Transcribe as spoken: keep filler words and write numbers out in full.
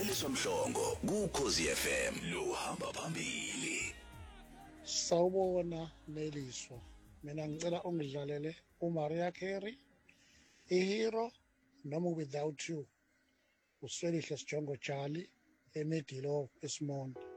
uneliswa Mhlongo kuKhosi F M lo hamba phambili. Sawubona Neliswa, mina ngicela ungidlalele uMariah Carey iHero noma Without You, uSwelihle Sijongo Jali eMidilo eSmonti.